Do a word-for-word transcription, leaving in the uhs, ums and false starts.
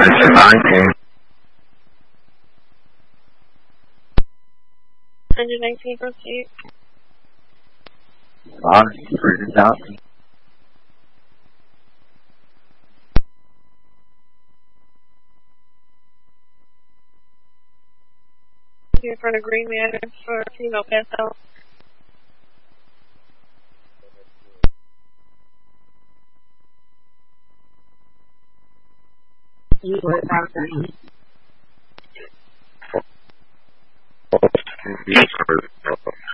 nineteen. one nineteen, proceed. Five, freezing out. Here for the green man for female pass out. You were about to Oh,